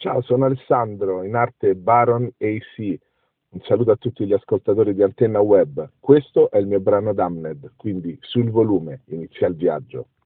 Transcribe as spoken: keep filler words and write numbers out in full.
Ciao, sono Alessandro, in arte Baron A C. Un saluto a tutti gli ascoltatori di Antenna Web. Questo è il mio brano Damned, quindi sul volume inizia il viaggio.